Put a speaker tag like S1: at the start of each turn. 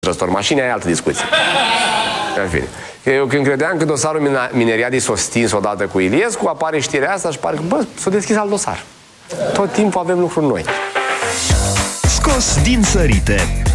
S1: răstor mașini, e altă discuție. În fine. Eu când credeam că dosarul Mineriadii s-a stins odată cu Iliescu, apare știrea asta și pare că, bă, s-a deschis alt dosar. Tot timpul avem lucruri noi.
S2: Scos din sărite.